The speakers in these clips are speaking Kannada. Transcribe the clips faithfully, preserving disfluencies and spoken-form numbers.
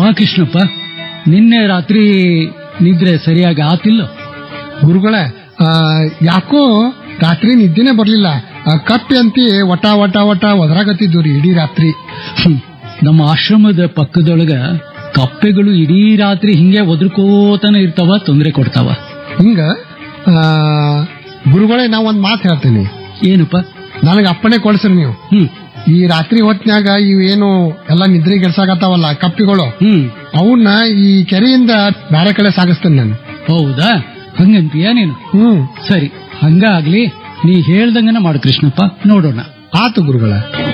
ಕೃಷ್ಣಪ್ಪ, ನಿನ್ನೆ ರಾತ್ರಿ ನಿದ್ರೆ ಸರಿಯಾಗಿ ಆತಿಲ್ಲ? ಗುರುಗಳೇ, ಆ, ಯಾಕೋ ರಾತ್ರಿ ನಿದ್ದೆನೆ ಬರ್ಲಿಲ್ಲ. ಆ, ಕಪ್ಪೆ ಅಂತಿ ವಟ ವಟ ವಟ ಒದರಾಗತ್ತಿದ್ದು ರೀ ಇಡೀ ರಾತ್ರಿ. ಹ್ಮ್. ನಮ್ಮ ಆಶ್ರಮದ ಪಕ್ಕದೊಳಗ ಕಪ್ಪೆಗಳು ಇಡೀ ರಾತ್ರಿ ಹಿಂಗೆ ಒದರ್ಕೋತಾನೆ ಇರ್ತಾವ, ತೊಂದರೆ ಕೊಡ್ತಾವ. ಹಿಂಗ ಆ, ಗುರುಗಳೇ, ನಾ ಒಂದ್ ಮಾತು ಹೇಳ್ತೀನಿ. ಏನಪ್ಪ? ನನಗೆ ಅಪ್ಪಣೆ ಕೊಡ್ಸ್ರಿ ನೀವು. ಹ್ಮ್ ಈ ರಾತ್ರಿ ಹೊತ್ನ್ಯಾಗ ಇವೇನು ಎಲ್ಲ ನಿದ್ರೆ ಗೆಲ್ಸಾಕತ್ತಾವಲ್ಲ ಕಪ್ಪಿಗಳು, ಹ್ಮ್ ಅವನ್ನ ಈ ಕೆರೆಯಿಂದ ಬೇರೆ ಕಡೆ ಸಾಗಿಸ್ತೇನೆ ನಾನು. ಹೌದಾ? ಹಂಗಂತೀಯ ನೀನು? ಹ್ಮ್, ಸರಿ, ಹಂಗಾಗ್ಲಿ. ನೀ ಹೇಳ್ದಂಗನ ಮಾಡು ಕೃಷ್ಣಪ್ಪ, ನೋಡೋಣ. ಆತು ಗುರುಗಳ.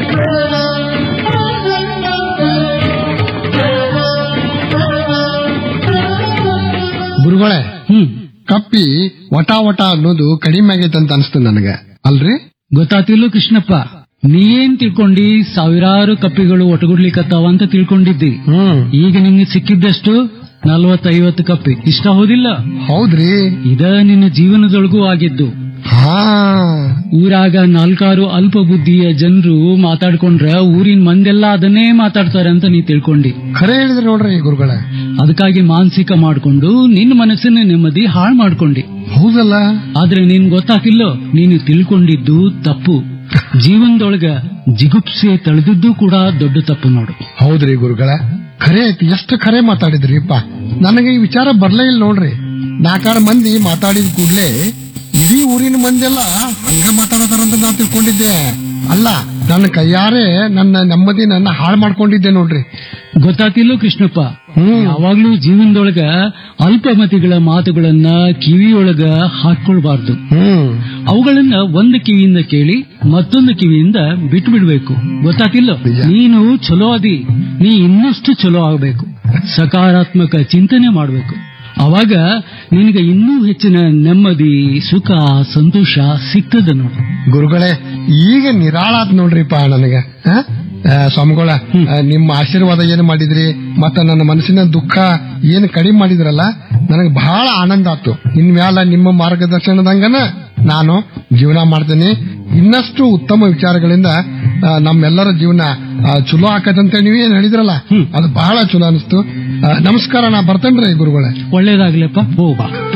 ಗುರುಗಳೇ, ಹ್ಮ್ ಕಪ್ಪಿ ವಟ ವಟ ಅನ್ನೋದು ಕಡಿಮೆ ಆಗೈತೆ ಅಂತ ಅನಿಸ್ತು ನನಗೆ, ಅಲ್ರಿ? ಗೊತ್ತಾತಿಲ್ಲ ಕೃಷ್ಣಪ್ಪ, ನೀ ಏನ್ ತಿಳ್ಕೊಂಡಿ? ಸಾವಿರಾರು ಕಪ್ಪಿಗಳು ಒಟ್ಟುಗುಡ್ಲಿಕ್ಕತ್ತಾವ ಅಂತ ತಿಳ್ಕೊಂಡಿದ್ದಿ. ಹ್ಮ್, ಈಗ ನಿಂಗೆ ಸಿಕ್ಕಿದ್ದಷ್ಟು ನಲ್ವತ್ತೈವತ್ತು ಕಪ್ಪಿ, ಇಷ್ಟ ಹೌದಿಲ್ಲ? ಹೌದ್ರಿ. ಇದ ನಿನ್ನ ಜೀವನದೊಳಗೂ ಆಗಿದ್ದು. ಹಾ, ಊರಾಗ ನಾಲ್ಕಾರು ಅಲ್ಪ ಬುದ್ಧಿಯ ಜನರು ಮಾತಾಡ್ಕೊಂಡ್ರ ಊರಿನ ಮಂದೆಲ್ಲ ಅದನ್ನೇ ಮಾತಾಡ್ತಾರೆ ಅಂತ ನೀ ತಿಳ್ಕೊಂಡಿ. ಖರೆ ಹೇಳಿದ್ರಿ ನೋಡ್ರಿ ಗುರುಗಳೇ. ಅದಕ್ಕಾಗಿ ಮಾನಸಿಕ ಮಾಡ್ಕೊಂಡು ನಿನ್ನ ಮನಸ್ಸಿನ ನೆಮ್ಮದಿ ಹಾಳು ಮಾಡ್ಕೊಂಡಿ. ಹೌದಲ್ಲ? ಆದ್ರೆ ನಿನ್ ಗೊತ್ತಾಗಿಲ್ಲೋ, ನೀನು ತಿಳ್ಕೊಂಡಿದ್ದು ತಪ್ಪು. ಜೀವನದೊಳಗ ಜಿಗುಪ್ಸೆ ತಳೆದಿದ್ದು ಕೂಡ ದೊಡ್ಡ ತಪ್ಪು ನೋಡು. ಹೌದ್ರಿ ಗುರುಗಳ, ಖರೆ ಐತಿ. ಎಷ್ಟು ಖರೆ ಮಾತಾಡಿದ್ರಿಪ್ಪ. ನನಗೆ ಈ ವಿಚಾರ ಬರ್ಲೇ ಇಲ್ಲ ನೋಡ್ರಿ. ನಾಲ್ಕಾರು ಮಂದಿ ಮಾತಾಡಿದ ಕೂಡ್ಲೆ ಇಡೀ ಊರಿನ ಮಂದಿಯೆಲ್ಲ ಹಂಗ ಮಾತಾಡತಾರಂತ ನಾ ತಿಳ್ಕೊಂಡಿದ್ದೆ. ಅಲ್ಲ, ನನ್ನ ಕೈಯಾರೆ ನನ್ನ ನೆಮ್ಮದಿ ನನ್ನ ಹಾಳು ಮಾಡ್ಕೊಂಡಿದ್ದೆ ನೋಡ್ರಿ. ಗೊತ್ತಾತಿಲ್ಲೋ ಕೃಷ್ಣಪ್ಪ, ಹ್ಮ್, ಯಾವಾಗ್ಲೂ ಜೀವನದೊಳಗ ಅಲ್ಪಮತಿಗಳ ಮಾತುಗಳನ್ನ ಕಿವಿಯೊಳಗ ಹಾಕೊಳ್ಬಾರ್ದು. ಹ್ಮ್, ಅವುಗಳನ್ನ ಒಂದು ಕಿವಿಯಿಂದ ಕೇಳಿ ಮತ್ತೊಂದು ಕಿವಿಯಿಂದ ಬಿಟ್ಟು ಬಿಡ್ಬೇಕು. ಗೊತ್ತಾತಿಲ್ಲೋ? ನಿಜ. ನೀನು ಚಲೋ ಅದಿ, ನೀ ಇನ್ನಷ್ಟು ಚಲೋ ಆಗಬೇಕು, ಸಕಾರಾತ್ಮಕ ಚಿಂತನೆ ಮಾಡಬೇಕು. ಅವಾಗ ನಿನಗೆ ಇನ್ನೂ ಹೆಚ್ಚಿನ ನೆಮ್ಮದಿ, ಸುಖ, ಸಂತೋಷ ಸಿಗ್ತದ ನೋಡು. ಗುರುಗಳೇ, ಈಗ ನಿರಾಳಾತ್ ನೋಡ್ರಿಪ್ಪ ನನಗೆ. ಆ? ಆ, ಸ್ವಾಮಿಗಳ, ಆ, ನಿಮ್ಮ ಆಶೀರ್ವಾದ ಏನು ಮಾಡಿದ್ರಿ, ಮತ್ತ ನನ್ನ ಮನಸ್ಸಿನ ದುಃಖ ಏನು ಕಡಿಮೆ ಮಾಡಿದ್ರಲ್ಲ, ನನಗೆ ಬಹಳ ಆನಂದ ಆತು. ಇನ್ಮ್ಯಾಲ ನಿಮ್ಮ ಮಾರ್ಗದರ್ಶನದಂಗನ ನಾನು ಜೀವನ ಮಾಡ್ತೇನೆ. ಇನ್ನಷ್ಟು ಉತ್ತಮ ವಿಚಾರಗಳಿಂದ ಆ, ನಮ್ಮೆಲ್ಲರ ಜೀವನ ಆ, ಚಲೋ ಆಕತ್ತಂತ ನೀವೇನ್ ಹೇಳಿದ್ರಲ್ಲ, ಅದು ಬಹಳ ಚಲೋ ಅನಿಸ್ತು. ಆ, ನಮಸ್ಕಾರ, ನಾ ಬರ್ತೇನ್ರಿ ಗುರುಗಳೇ. ಒಳ್ಳೇದಾಗ್ಲಪ್ಪ, ಹೋಗ.